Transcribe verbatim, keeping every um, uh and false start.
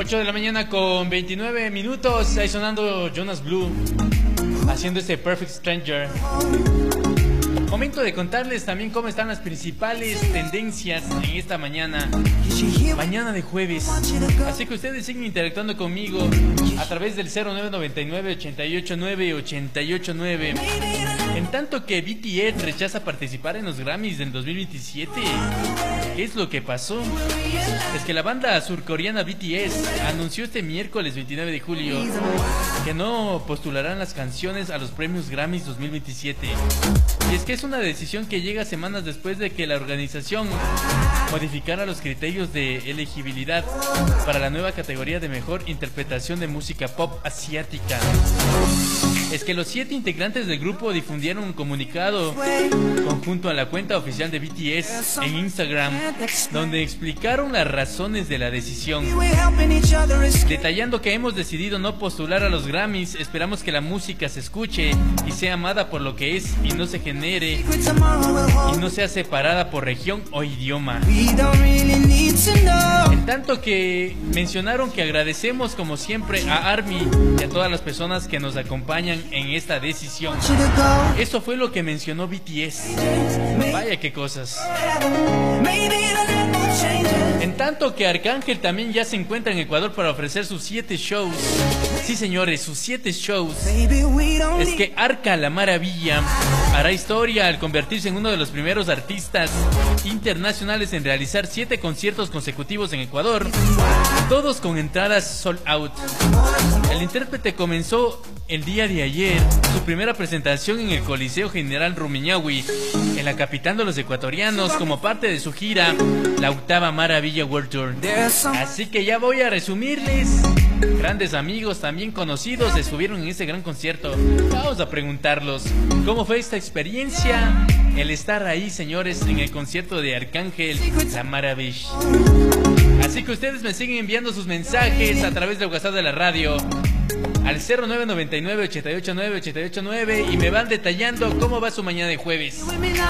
ocho de la mañana con veintinueve minutos, ahí sonando Jonas Blue, haciendo este Perfect Stranger. Momento de contarles también cómo están las principales tendencias en esta mañana, mañana de jueves. Así que ustedes siguen interactuando conmigo a través del cero nueve nueve nueve, ochenta y ocho nueve, ochenta y ocho nueve. En tanto que B T S rechaza participar en los Grammys del dos mil veintisiete. ¿Qué es lo que pasó? Es que la banda surcoreana B T S anunció este miércoles veintinueve de julio que no postularán las canciones a los premios Grammys dos mil veintisiete. Y es que es una decisión que llega semanas después de que la organización modificara los criterios de elegibilidad para la nueva categoría de mejor interpretación de música pop asiática. Es que los siete integrantes del grupo difundieron un comunicado conjunto a la cuenta oficial de B T S en Instagram, donde explicaron las razones de la decisión, detallando que hemos decidido no postular a los Grammys. Esperamos que la música se escuche y sea amada por lo que es y no se genere y no sea separada por región o idioma. En tanto que mencionaron que agradecemos como siempre a ARMY y a todas las personas que nos acompañan en esta decisión. Eso fue lo que mencionó B T S. Vaya qué cosas. En tanto que Arcángel también ya se encuentra en Ecuador para ofrecer sus siete shows. Sí, señores, sus siete shows. Es que Arca la Maravilla hará historia al convertirse en uno de los primeros artistas internacionales en realizar siete conciertos consecutivos en Ecuador, todos con entradas sold out. El intérprete comenzó el día de ayer su primera presentación en el Coliseo General Rumiñahui, en la capital de los ecuatorianos, como parte de su gira La Octava Maravilla World Tour. Así que ya voy a resumirles. Grandes amigos, también conocidos, estuvieron en este gran concierto. Vamos a preguntarlos cómo fue esta experiencia, el estar ahí, señores, en el concierto de Arcángel La Maravilla. Así que ustedes me siguen enviando sus mensajes a través del WhatsApp de la radio al cero nueve nueve nueve, ochenta y ocho nueve, ochenta y ocho nueve y me van detallando cómo va su mañana de jueves.